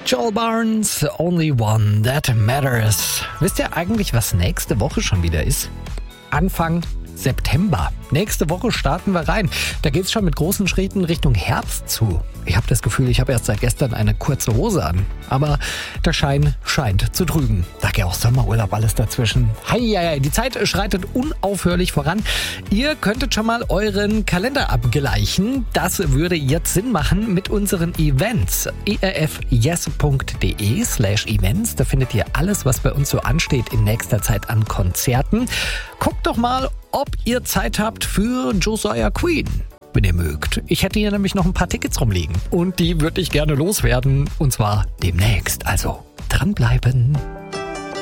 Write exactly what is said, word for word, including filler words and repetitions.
Joel Barnes, Only One That Matters. Wisst ihr eigentlich, was nächste Woche schon wieder ist? Anfang September. Nächste Woche starten wir rein. Da geht's schon mit großen Schritten Richtung Herbst zu. Ich habe das Gefühl, ich habe erst seit gestern eine kurze Hose an. Aber der Schein scheint zu trügen. Sag ja auch Sommerurlaub, alles dazwischen. Heieiei, die Zeit schreitet unaufhörlich voran. Ihr könntet schon mal euren Kalender abgleichen. Das würde jetzt Sinn machen mit unseren Events. erfyes.de slash events. Da findet ihr alles, was bei uns so ansteht in nächster Zeit an Konzerten. Guckt doch mal, ob ihr Zeit habt für Josiah Queen, wenn ihr mögt. Ich hätte hier nämlich noch ein paar Tickets rumliegen und die würde ich gerne loswerden und zwar demnächst. Also dranbleiben.